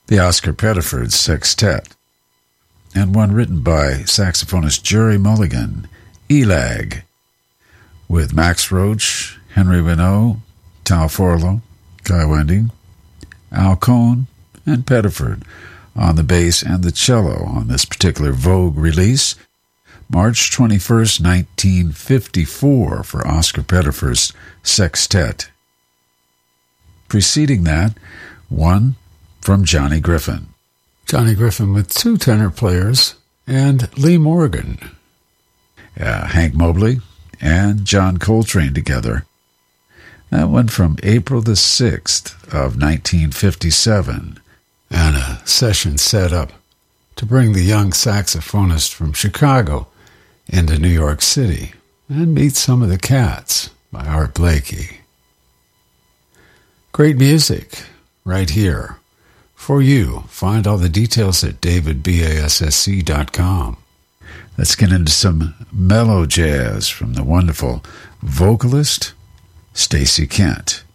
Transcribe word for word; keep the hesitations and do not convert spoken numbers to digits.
the Oscar Pettiford Sextet, and one written by saxophonist Jerry Mulligan, Elag, with Max Roach, Henry Renaud, Tal Forlow, Guy Wending, Al Cohn, and Pettiford on the bass and the cello on this particular Vogue release, March twenty-first, nineteen fifty-four, for Oscar Pettiford's Sextet. Preceding that, one from Johnny Griffin. Johnny Griffin with two tenor players and Lee Morgan. Uh, Hank Mobley and John Coltrane together. That one from April the sixth of nineteen fifty-seven, and a session set up to bring the young saxophonist from Chicago into New York City and meet some of the cats by Art Blakey. Great music right here for you. Find all the details at david bassc dot com. Let's get into some mellow jazz from the wonderful vocalist Stacey Kent.